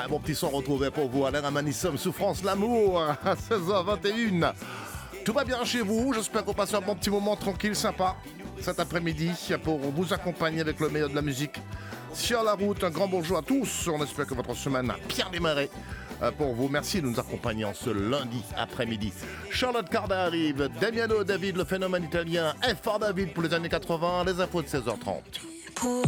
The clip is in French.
bon petit son retrouvé pour vous. Alain Amanissum, Souffrance, l'amour, à 16h21. Tout va bien chez vous, j'espère qu'on passe un bon petit moment tranquille, sympa, cet après-midi, pour vous accompagner avec le meilleur de la musique. Sur la route, un grand bonjour à tous, on espère que votre semaine a bien démarré. Pour vous, merci de nous accompagner en ce lundi après-midi. Charlotte Carda arrive, Damiano David, le phénomène italien, F.R. David pour les années 80, les infos de 16h30. Pour